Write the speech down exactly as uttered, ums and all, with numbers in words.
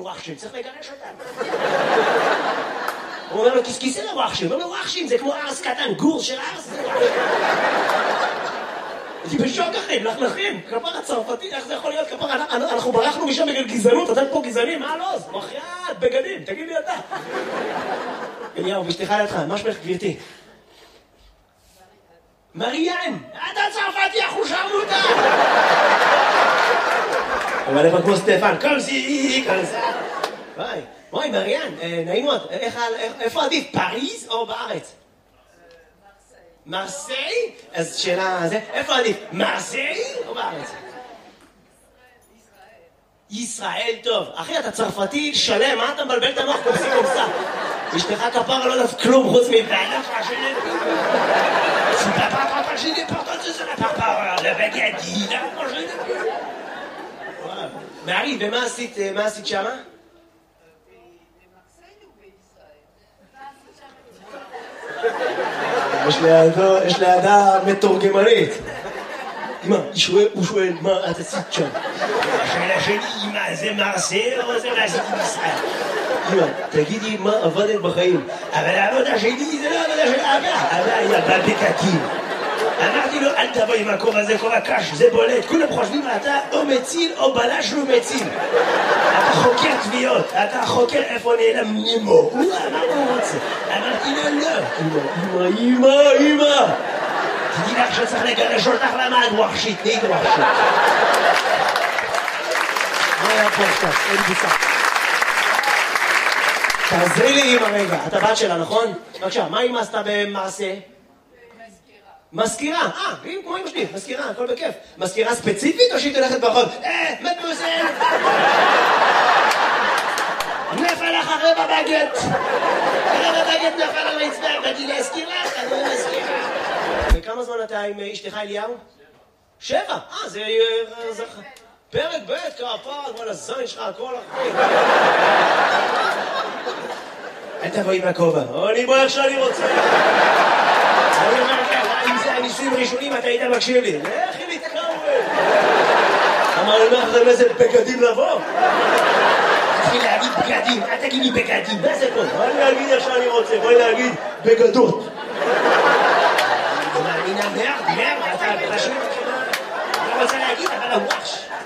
וואחשים, צריך לגרש אותם. הוא אומר לו, כיסכיסי לוואחשים, הוא אומר לו, וואחשים, זה כמו ארס קטן, גור של ארס, זה וואחשים. אני בשוק אחים, לכלכים, כפר הצרפתי, איך זה יכול להיות כפר, אנחנו ברחנו משם בגלל גזענות, אתם פה גזענים, מה לא? זה מחיית, בגדים, תגיד לי אתה. אליהו, ואשתך לידך, מה שמך גבירתי? מריאן, אתה צרפתי, אנחנו שרמוטה! אבל איפה כמו סטפן, קומסי, קומסה. וואי, וואי, מריאן, נעים מאוד, איפה עדיף, פריז או בארץ? מרסיי? אז שאלה, איפה עדיף, מרסיי או בארץ? ישראל טוב. אחי, אתה צרפתי שלם, מה אתה מבלבל את המוח קומסי קומסה? אשתך כפרה לא יודעת כלום חוץ מבעלך השני. Tu ne vas pas partager des portes de la part le bagadi, là, manger des peu. Marie, ומה עשית, מה עשית שמה? יש לידה מתורגמנית. אמא, הוא שואל, מה את עשית שם? השאלה שלי, אמא, זה מרסיי או זה מה עשיתי בישראל? אמא, תגידי מה עבדת בחיים. אבל העבודה שלי זה לא עבודה של אבא. אבא היה בא בקקים. אמרתי לו, אל תבוא עם הכובע הזה, כובע קש, זה בולט. כולם חושבים, אתה או מציל או בלש לא מציל. אתה חוקר תביעות, אתה חוקר איפה נעלם נימו. מה הוא רוצה? אמרתי לו, לא. אמא, אמא, אמא. תדעי לך שצריך לגרש אותך למה את וואחשית, נהיית וואחשית. מה היה פה עכשיו? אין בוסה. תעזרי לי אמא רגע, אתה בת שלה, נכון? בבקשה, מה אמא עשתה במעשה? מזכירה, אה, כמו אמא שלי, מזכירה, הכל בכיף. מזכירה ספציפית או שהיא תלכת ברחוב? אה, מדמוזל! נפל לך רבע בגט! רבע בגט נפל על רצפה, באתי להזכיר לך, אני לא מזכירה. וכמה זמן אתה עם אשתך אליהו? שבע, אה, זה... פרק ב' כפר, וואלה, זין שלך, הכל אחרי. אל תבואי מהכובע, אני בוא איך שאני רוצה. אני אומר לך, אם זה הניסויים הראשונים, אתה היית מקשיב לי. לכי להתקרב. אמר לי, מה אחרי איזה בגדים לבוא? תתחיל להגיד בגדים, אל תגיד לי בגדים, מה זה פה? בואי להגיד איך שאני רוצה, בואי להגיד בגדות. אני מאמינה מרד, מרד, אתה פשוט... אני רוצה להגיד, אבל הוואש.